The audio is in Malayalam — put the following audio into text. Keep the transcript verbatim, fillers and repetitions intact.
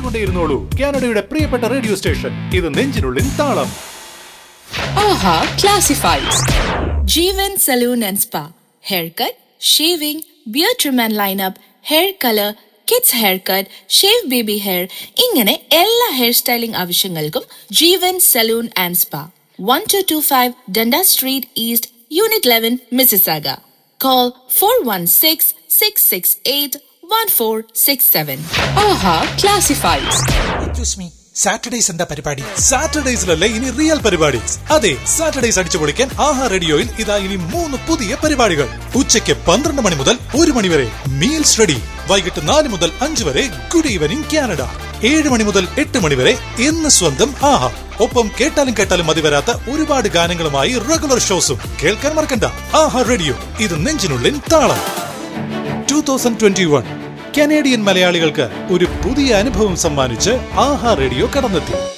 കേട്ടുകൊണ്ടേയിരുന്നോളൂ കാനഡയുടെ പ്രിയപ്പെട്ട റേഡിയോ സ്റ്റേഷൻ. ഇത് നെഞ്ചിനുള്ളിൽ താളം. ആഹാ Classifieds. Jeevan salon and spa, hair cut, shaving, beard trim and lineup, hair colour, kids hair cut, shave baby hair, ഇങ്ങനെ എല്ലാ ഹെയർ സ്റ്റൈലിംഗ് ആവശ്യങ്ങൾക്കും ജീവൻ salon and spa. one two two five Dundas Street East, Unit eleven, Mississauga. Call four one six, six six eight, one four six seven. Aha Classifieds. Excuse me. Saturdays എന്താ പരിപാടി? സാറ്റർഡേസിലല്ലേ ഇനി റിയൽ പരിപാടി. അതെ, സാറ്റർഡേസ് അടിച്ചു പൊളിക്കാൻ ആഹാ റേഡിയോയിൽ ഇതാ ഇനി മൂന്ന് പുതിയ പരിപാടികൾ. ഉച്ചയ്ക്ക് പന്ത്രണ്ട് മണി മുതൽ ഒരു മണി വരെ മീൽസ് റെഡി. വൈകിട്ട് നാല് മുതൽ അഞ്ച് വരെ ഗുഡ് ഈവനിംഗ് കാനഡ. ഏഴ് മണി മുതൽ എട്ട് മണി വരെ എന്ന് സ്വന്തം ആഹാ. ഒപ്പം കേട്ടാലും കേട്ടാലും മതി വരാത്ത ഒരുപാട് ഗാനങ്ങളുമായി റെഗുലർ ഷോസും കേൾക്കാൻ മറക്കണ്ട. ആഹാ റേഡിയോ, ഇത് നെഞ്ചിനുള്ളിൽ താളം. Two thousand twenty one Canadian മലയാളികൾക്ക് ഒരു പുതിയ അനുഭവം സമ്മാനിച്ച് ആഹാ റേഡിയോ കടന്നെത്തി.